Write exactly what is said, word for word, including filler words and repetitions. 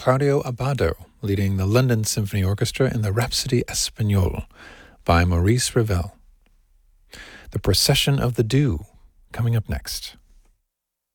Claudio Abbado, leading the London Symphony Orchestra in the Rhapsody Espagnole by Maurice Ravel. The Procession of the Dew, coming up next.